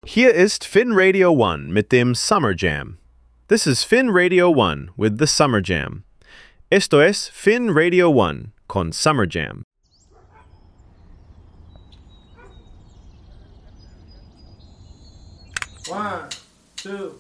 Hier ist Finn Radio One mit dem Summer Jam. This is Finn Radio One with the Summer Jam. Esto es Finn Radio One con Summer Jam. One, two.